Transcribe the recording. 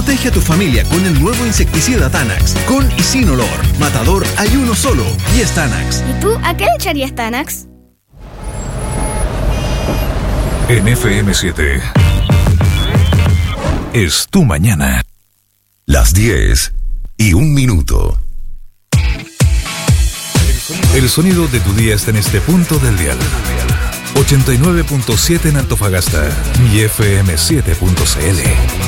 Protege a tu familia con el nuevo insecticida Tanax. Con y sin olor. Matador hay uno solo y es Tanax. ¿Y tú a qué le echarías Tanax? En FM7 es tu mañana. Las 10:01. El sonido de tu día está en este punto del dial. 89.7 en Antofagasta y FM7.cl.